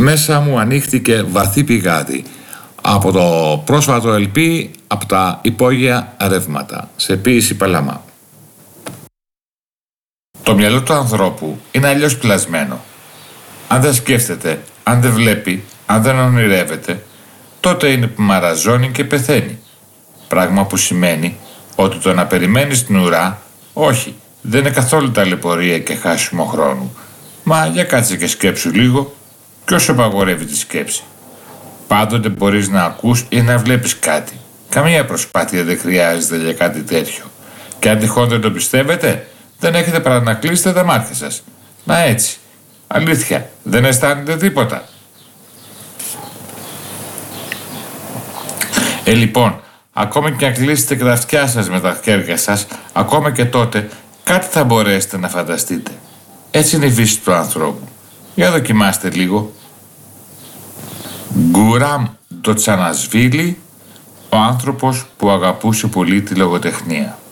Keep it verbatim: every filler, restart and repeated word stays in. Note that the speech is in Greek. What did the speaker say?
Μέσα μου ανοίχτηκε βαθύ πηγάδι από το πρόσφατο ελπί, από τα υπόγεια ρεύματα, σε ποίηση Παλαμά. Το μυαλό του ανθρώπου είναι αλλιώς πλασμένο. Αν δεν σκέφτεται, αν δεν βλέπει, αν δεν ονειρεύεται, τότε είναι που μαραζώνει και πεθαίνει. Πράγμα που σημαίνει ότι το να περιμένεις την ουρά, όχι, δεν είναι καθόλου ταλαιπωρία και χάσιμο χρόνου. Μα για κάτσε και σκέψου λίγο, και όσο απαγορεύει τη σκέψη. Πάντοτε μπορείς να ακούς ή να βλέπεις κάτι. Καμία προσπάθεια δεν χρειάζεται για κάτι τέτοιο. Και αν τυχόν δεν το πιστεύετε, δεν έχετε παρά να κλείσετε τα μάτια σας. Μα έτσι. Αλήθεια, δεν αισθάνετε τίποτα? Ε, λοιπόν, ακόμα και αν κλείσετε και τα αυτιά σας με τα χέρια σας, ακόμα και τότε κάτι θα μπορέσετε να φανταστείτε. Έτσι είναι η φύση του ανθρώπου. Για δοκιμάστε λίγο. Γκουράμ Ντοτσανασβίλη, ο άνθρωπος που αγαπούσε πολύ τη λογοτεχνία.